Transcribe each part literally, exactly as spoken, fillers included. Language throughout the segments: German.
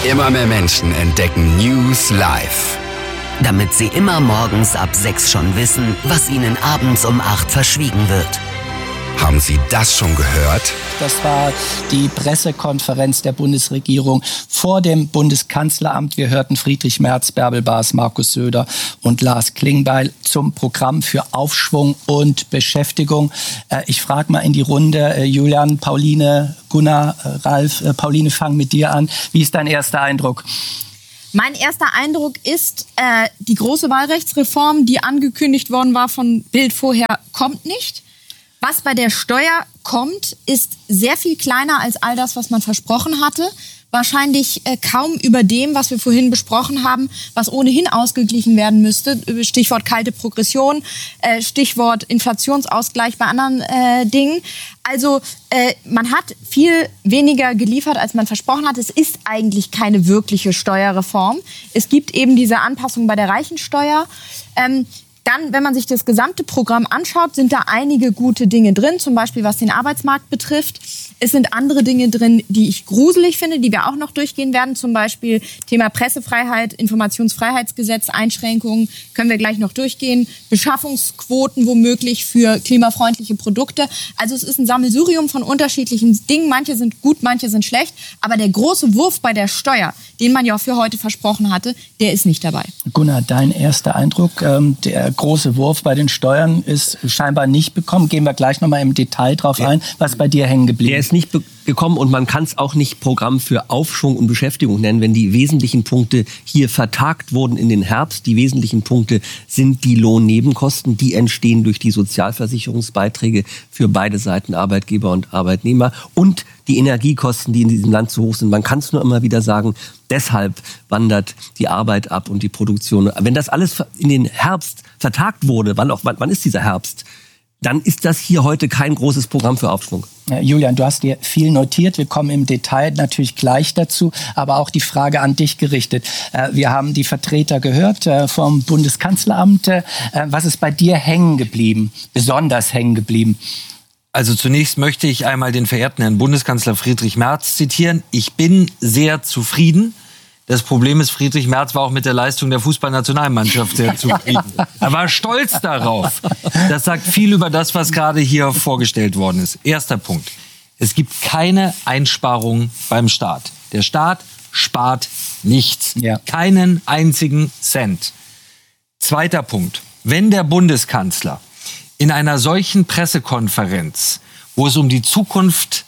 Immer mehr Menschen entdecken News live. Damit sie immer morgens ab sechs schon wissen, was ihnen abends um acht verschwiegen wird. Haben Sie das schon gehört? Das war die Pressekonferenz der Bundesregierung vor dem Bundeskanzleramt. Wir hörten Friedrich Merz, Bärbel Baas, Markus Söder und Lars Klingbeil zum Programm für Aufschwung und Beschäftigung. Ich frage mal in die Runde, Julian, Pauline, Gunnar, Ralf. Pauline, fang mit dir an. Wie ist dein erster Eindruck? Mein erster Eindruck ist, äh, die große Wahlrechtsreform, die angekündigt worden war von Bild vorher, kommt nicht. Was bei der Steuer kommt, ist sehr viel kleiner als all das, was man versprochen hatte. Wahrscheinlich äh, kaum über dem, was wir vorhin besprochen haben, was ohnehin ausgeglichen werden müsste. Stichwort kalte Progression, äh, Stichwort Inflationsausgleich bei anderen äh, Dingen. Also äh, man hat viel weniger geliefert, als man versprochen hat. Es ist eigentlich keine wirkliche Steuerreform. Es gibt eben diese Anpassung bei der Reichensteuer. Ähm, Dann, wenn man sich das gesamte Programm anschaut, sind da einige gute Dinge drin, zum Beispiel was den Arbeitsmarkt betrifft. Es sind andere Dinge drin, die ich gruselig finde, die wir auch noch durchgehen werden, zum Beispiel Thema Pressefreiheit, Informationsfreiheitsgesetz, Einschränkungen, können wir gleich noch durchgehen, Beschaffungsquoten womöglich für klimafreundliche Produkte. Also es ist ein Sammelsurium von unterschiedlichen Dingen, manche sind gut, manche sind schlecht, aber der große Wurf bei der Steuer, den man ja auch für heute versprochen hatte, der ist nicht dabei. Gunnar, dein erster Eindruck, ähm, der große Wurf bei den Steuern ist scheinbar nicht bekommen. Gehen wir gleich noch mal im Detail drauf ein. Was bei dir hängen geblieben? Der ist nicht be- gekommen und man kann es auch nicht Programm für Aufschwung und Beschäftigung nennen, wenn die wesentlichen Punkte hier vertagt wurden in den Herbst. Die wesentlichen Punkte sind die Lohnnebenkosten, die entstehen durch die Sozialversicherungsbeiträge für beide Seiten, Arbeitgeber und Arbeitnehmer, und die Energiekosten, die in diesem Land zu hoch sind. Man kann es nur immer wieder sagen, deshalb wandert die Arbeit ab und die Produktion. Wenn das alles in den Herbst vertagt wurde, wann, auch, wann, wann ist dieser Herbst, dann ist das hier heute kein großes Programm für Aufschwung. Ja, Julian, du hast dir viel notiert. Wir kommen im Detail natürlich gleich dazu, aber auch die Frage an dich gerichtet. Äh, wir haben die Vertreter gehört äh, vom Bundeskanzleramt. Äh, was ist bei dir hängen geblieben, besonders hängen geblieben? Also zunächst möchte ich einmal den verehrten Herrn Bundeskanzler Friedrich Merz zitieren. Ich bin sehr zufrieden. Das Problem ist, Friedrich Merz war auch mit der Leistung der Fußballnationalmannschaft sehr zufrieden. Er war stolz darauf. Das sagt viel über das, was gerade hier vorgestellt worden ist. Erster Punkt. Es gibt keine Einsparungen beim Staat. Der Staat spart nichts. Ja. Keinen einzigen Cent. Zweiter Punkt. Wenn der Bundeskanzler in einer solchen Pressekonferenz, wo es um die Zukunft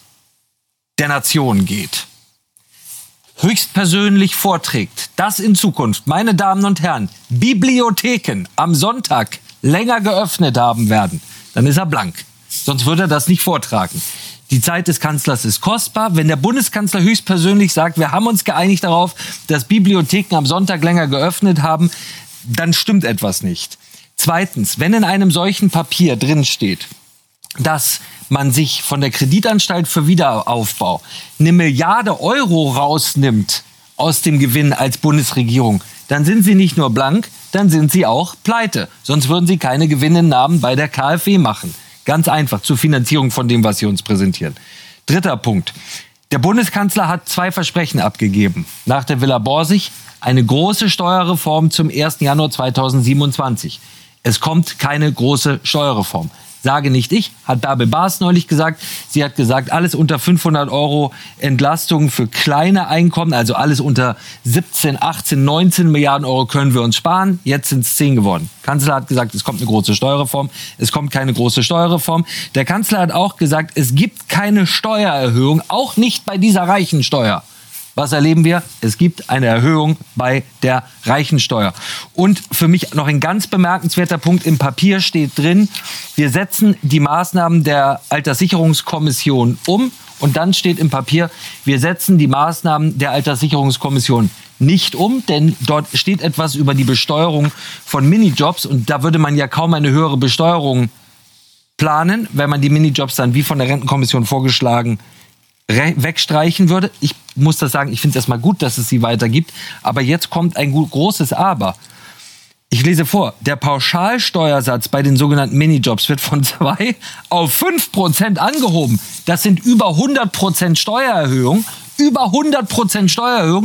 der Nation geht, höchstpersönlich vorträgt, dass in Zukunft, meine Damen und Herren, Bibliotheken am Sonntag länger geöffnet haben werden, dann ist er blank. Sonst würde er das nicht vortragen. Die Zeit des Kanzlers ist kostbar. Wenn der Bundeskanzler höchstpersönlich sagt, wir haben uns geeinigt darauf, dass Bibliotheken am Sonntag länger geöffnet haben, dann stimmt etwas nicht. Zweitens, wenn in einem solchen Papier drin steht, dass man sich von der Kreditanstalt für Wiederaufbau eine Milliarde Euro rausnimmt aus dem Gewinn als Bundesregierung, dann sind sie nicht nur blank, dann sind sie auch pleite. Sonst würden sie keine Gewinnentnahmen bei der KfW machen. Ganz einfach, zur Finanzierung von dem, was sie uns präsentieren. Dritter Punkt. Der Bundeskanzler hat zwei Versprechen abgegeben. Nach der Villa Borsig eine große Steuerreform zum ersten Januar zweitausendsiebenundzwanzig. Es kommt keine große Steuerreform. Sage nicht ich, hat Bärbel Baas neulich gesagt. Sie hat gesagt, alles unter fünfhundert Euro Entlastung für kleine Einkommen, also alles unter siebzehn, achtzehn, neunzehn Milliarden Euro können wir uns sparen. Jetzt sind es zehn geworden. Der Kanzler hat gesagt, es kommt eine große Steuerreform. Es kommt keine große Steuerreform. Der Kanzler hat auch gesagt, es gibt keine Steuererhöhung, auch nicht bei dieser Reichensteuer. Was erleben wir? Es gibt eine Erhöhung bei der Reichensteuer. Und für mich noch ein ganz bemerkenswerter Punkt, im Papier steht drin, wir setzen die Maßnahmen der Alterssicherungskommission um. Und dann steht im Papier, wir setzen die Maßnahmen der Alterssicherungskommission nicht um, denn dort steht etwas über die Besteuerung von Minijobs. Und da würde man ja kaum eine höhere Besteuerung planen, wenn man die Minijobs dann wie von der Rentenkommission vorgeschlagen wegstreichen würde. Ich muss das sagen, ich finde es erstmal gut, dass es sie weitergibt. Aber jetzt kommt ein großes Aber. Ich lese vor, der Pauschalsteuersatz bei den sogenannten Minijobs wird von zwei auf fünf Prozent angehoben. Das sind über hundert Prozent Steuererhöhung. Über hundert Prozent Steuererhöhung.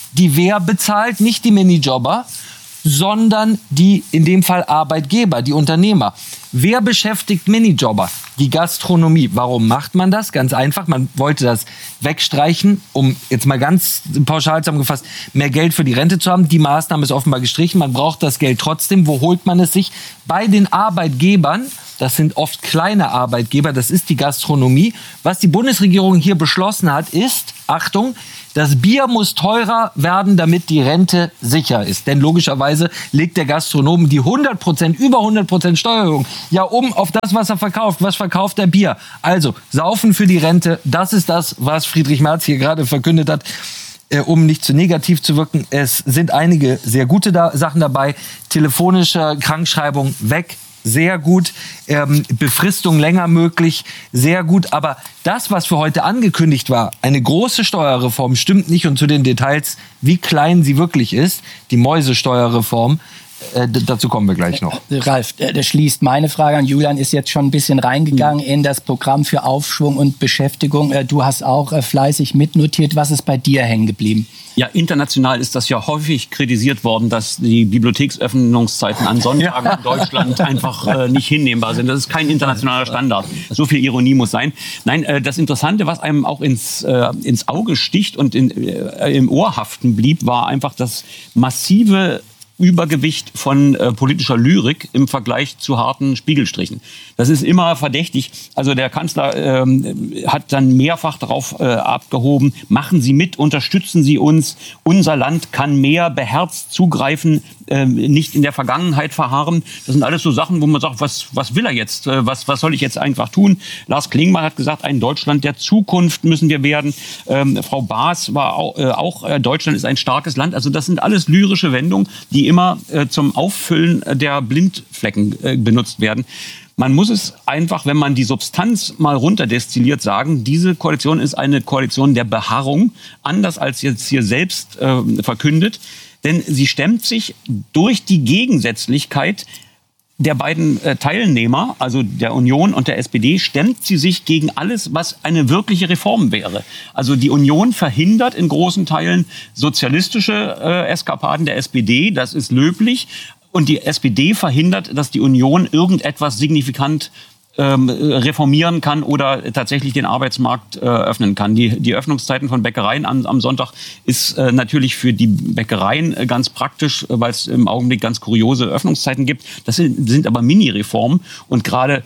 die wer bezahlt? Nicht die Minijobber, sondern die, in dem Fall Arbeitgeber, die Unternehmer. Wer beschäftigt Minijobber? Die Gastronomie. Warum macht man das? Ganz einfach, man wollte das wegstreichen, um jetzt mal ganz pauschal zusammengefasst, mehr Geld für die Rente zu haben. Die Maßnahme ist offenbar gestrichen, man braucht das Geld trotzdem. Wo holt man es sich? Bei den Arbeitgebern. Das sind oft kleine Arbeitgeber, das ist die Gastronomie. Was die Bundesregierung hier beschlossen hat, ist, Achtung, das Bier muss teurer werden, damit die Rente sicher ist. Denn logischerweise legt der Gastronom die hundert Prozent, über hundert Prozent Steuererhöhung ja um auf das, was er verkauft. Was verkauft der Bier? Also, Saufen für die Rente, das ist das, was Friedrich Merz hier gerade verkündet hat. Äh, um nicht zu negativ zu wirken. Es sind einige sehr gute da- Sachen dabei. Telefonische Krankschreibung weg. Sehr gut, ähm, Befristung länger möglich, sehr gut. Aber das, was für heute angekündigt war, eine große Steuerreform, stimmt nicht. Und zu den Details, wie klein sie wirklich ist, die Mäusesteuerreform, äh, d- dazu kommen wir gleich noch. Ralf, der schließt meine Frage an. Julian ist jetzt schon ein bisschen reingegangen in das Programm für Aufschwung und Beschäftigung. Du hast auch fleißig mitnotiert. Was ist bei dir hängen geblieben? Ja, international ist das ja häufig kritisiert worden, dass die Bibliotheksöffnungszeiten an Sonntagen in Deutschland einfach äh, nicht hinnehmbar sind. Das ist kein internationaler Standard. So viel Ironie muss sein. Nein, äh, das Interessante, was einem auch ins, äh, ins Auge sticht und in, äh, im Ohr haften blieb, war einfach das massive Übergewicht von äh, politischer Lyrik im Vergleich zu harten Spiegelstrichen. Das ist immer verdächtig. Also der Kanzler ähm, hat dann mehrfach darauf äh, abgehoben, machen Sie mit, unterstützen Sie uns. Unser Land kann mehr beherzt zugreifen, äh, nicht in der Vergangenheit verharren. Das sind alles so Sachen, wo man sagt, was, was will er jetzt? Äh, was, was soll ich jetzt einfach tun? Lars Klingbeil hat gesagt, ein Deutschland der Zukunft müssen wir werden. Ähm, Frau Baas war auch, äh, auch äh, Deutschland ist ein starkes Land. Also das sind alles lyrische Wendungen, die immer äh, zum Auffüllen der Blindflecken äh, benutzt werden. Man muss es einfach, wenn man die Substanz mal runterdestilliert, sagen, diese Koalition ist eine Koalition der Beharrung, anders als jetzt hier selbst äh, verkündet. Denn sie stemmt sich durch die Gegensätzlichkeit der beiden äh, Teilnehmer, also der Union und der S P D, stemmt sie sich gegen alles, was eine wirkliche Reform wäre. Also die Union verhindert in großen Teilen sozialistische äh, Eskapaden der S P D, das ist löblich. Und die S P D verhindert, dass die Union irgendetwas signifikant ähm, reformieren kann oder tatsächlich den Arbeitsmarkt äh, öffnen kann. Die, die Öffnungszeiten von Bäckereien am, am Sonntag ist äh, natürlich für die Bäckereien äh, ganz praktisch, äh, weil es im Augenblick ganz kuriose Öffnungszeiten gibt. Das sind, sind aber Mini-Reformen und gerade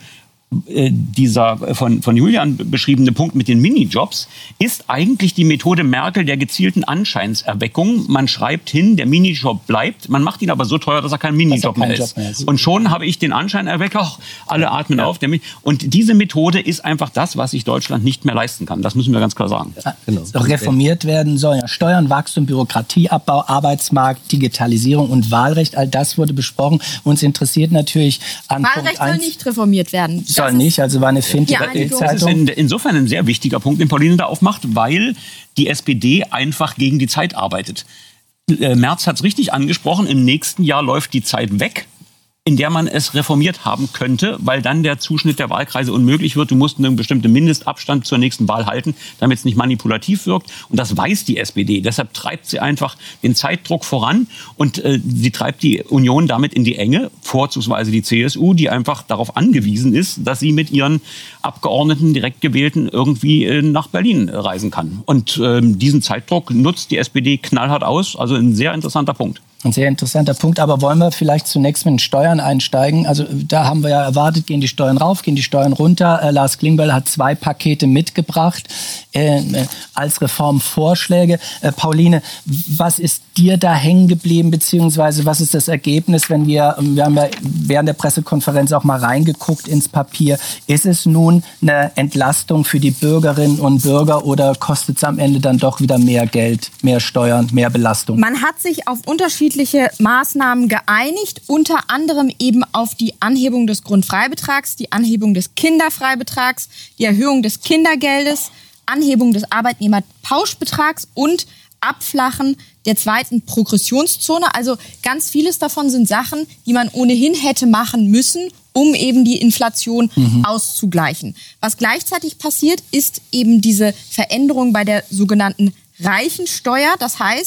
dieser von, von Julian beschriebene Punkt mit den Minijobs ist eigentlich die Methode Merkel der gezielten Anscheinserweckung. Man schreibt hin, der Minijob bleibt, man macht ihn aber so teuer, dass er kein Minijob mehr ist. mehr ist. Und schon habe ich den Anschein erweckt, ach, alle atmen ja. auf. Der und diese Methode ist einfach das, was sich Deutschland nicht mehr leisten kann. Das müssen wir ganz klar sagen. Ja, genau. Reformiert werden sollen ja Steuern, Wachstum, Bürokratieabbau, Arbeitsmarkt, Digitalisierung und Wahlrecht. All das wurde besprochen. Uns interessiert natürlich an Wahlrecht Punkt eins, soll nicht reformiert werden. Soll nicht, also war eine Finte. Das ist in, insofern ein sehr wichtiger Punkt, den Pauline da aufmacht, weil die S P D einfach gegen die Zeit arbeitet. Äh, Merz hat es richtig angesprochen, im nächsten Jahr läuft die Zeit weg, in der man es reformiert haben könnte, weil dann der Zuschnitt der Wahlkreise unmöglich wird. Du musst einen bestimmten Mindestabstand zur nächsten Wahl halten, damit es nicht manipulativ wirkt. Und das weiß die S P D. Deshalb treibt sie einfach den Zeitdruck voran und äh, sie treibt die Union damit in die Enge, vorzugsweise die C S U, die einfach darauf angewiesen ist, dass sie mit ihren Abgeordneten, direkt gewählten, irgendwie äh, nach Berlin reisen kann. Und äh, diesen Zeitdruck nutzt die S P D knallhart aus. Also ein sehr interessanter Punkt. Ein sehr interessanter Punkt, aber wollen wir vielleicht zunächst mit den Steuern einsteigen? Also da haben wir ja erwartet, gehen die Steuern rauf, gehen die Steuern runter. Äh, Lars Klingbeil hat zwei Pakete mitgebracht äh, äh, als Reformvorschläge. Äh, Pauline, was ist dir da hängen geblieben, beziehungsweise was ist das Ergebnis, wenn wir, wir haben ja während der Pressekonferenz auch mal reingeguckt ins Papier, ist es nun eine Entlastung für die Bürgerinnen und Bürger oder kostet es am Ende dann doch wieder mehr Geld, mehr Steuern, mehr Belastung? Man hat sich auf unterschiedliche Maßnahmen geeinigt, unter anderem eben auf die Anhebung des Grundfreibetrags, die Anhebung des Kinderfreibetrags, die Erhöhung des Kindergeldes, Anhebung des Arbeitnehmerpauschbetrags und Abflachen der zweiten Progressionszone. Also ganz vieles davon sind Sachen, die man ohnehin hätte machen müssen, um eben die Inflation mhm. auszugleichen. Was gleichzeitig passiert, ist eben diese Veränderung bei der sogenannten Reichensteuer. Das heißt,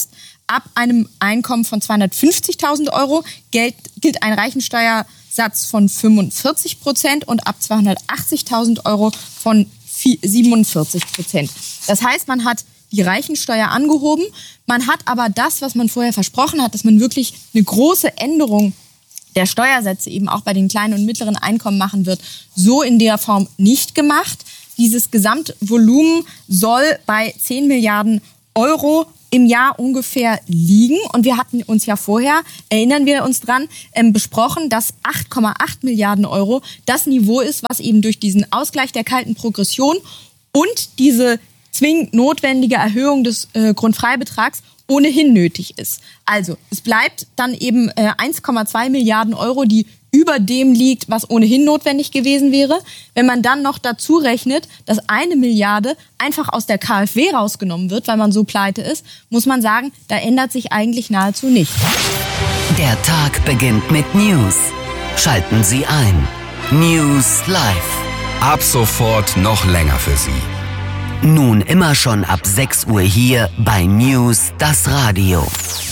ab einem Einkommen von zweihundertfünfzigtausend Euro gilt, gilt ein Reichensteuersatz von fünfundvierzig Prozent und ab zweihundertachtzigtausend Euro von siebenundvierzig Prozent. Das heißt, man hat die Reichensteuer angehoben, man hat aber das, was man vorher versprochen hat, dass man wirklich eine große Änderung der Steuersätze eben auch bei den kleinen und mittleren Einkommen machen wird, so in der Form nicht gemacht. Dieses Gesamtvolumen soll bei zehn Milliarden Euro im Jahr ungefähr liegen. Und wir hatten uns ja vorher, erinnern wir uns dran, ähm, besprochen, dass acht Komma acht Milliarden Euro das Niveau ist, was eben durch diesen Ausgleich der kalten Progression und diese zwingend notwendige Erhöhung des äh, Grundfreibetrags ohnehin nötig ist. Also es bleibt dann eben äh, eins Komma zwei Milliarden Euro, die über dem liegt, was ohnehin notwendig gewesen wäre. Wenn man dann noch dazu rechnet, dass eine Milliarde einfach aus der KfW rausgenommen wird, weil man so pleite ist, muss man sagen, da ändert sich eigentlich nahezu nichts. Der Tag beginnt mit News. Schalten Sie ein. News Live. Ab sofort noch länger für Sie. Nun immer schon ab sechs Uhr hier bei News, das Radio.